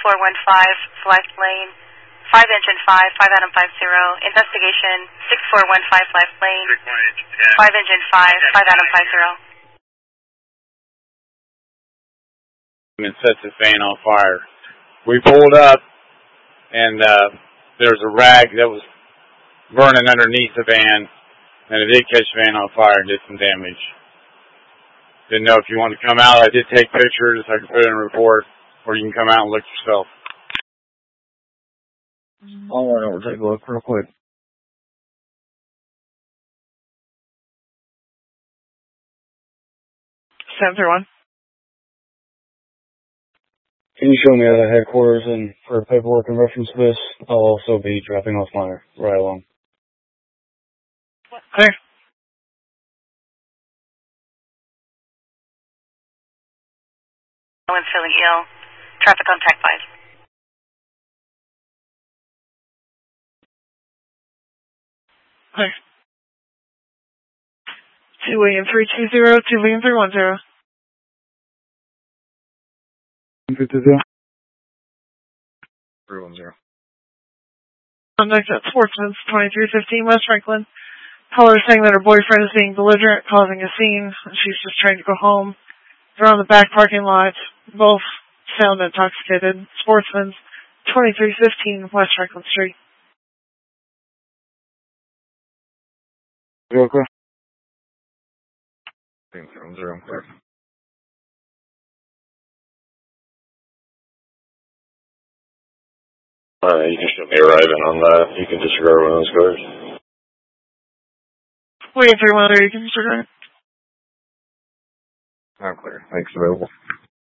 6415 Life Lane, 5 engine 5, 5 Adam 50. Investigation 6415 Life Lane, 5 engine 5, 5 Adam 50. And set the fan on fire. We pulled up, and there was a rag that was burning underneath the van, and it did catch the van on fire and did some damage. Didn't know if you wanted to come out. I did take pictures. I can put it in a report, or you can come out and look yourself. I'll run over and take a look real quick. 731. Can you show me at headquarters and for paperwork and reference to this? I'll also be dropping off my ride along. Clear. No one's feeling ill. Traffic contact 5. Clear. 2 William 320, 2 William 310. 310. Contact at Sportsman's 2315 West Franklin. Caller saying that her boyfriend is being belligerent, causing a scene, and she's just trying to go home. They're on the back parking lot. Both sound intoxicated. Sportsman's 2315 West Franklin Street. You okay? 310. You can show me arriving on that. You can disregard one of those cars. William 310, you can disregard. I'm clear. Thanks, available.